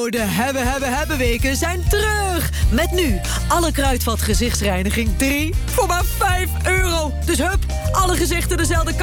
de hebben weken zijn terug. Met nu alle Kruidvat gezichtsreiniging 3 voor maar €5. Dus hup, alle gezichten dezelfde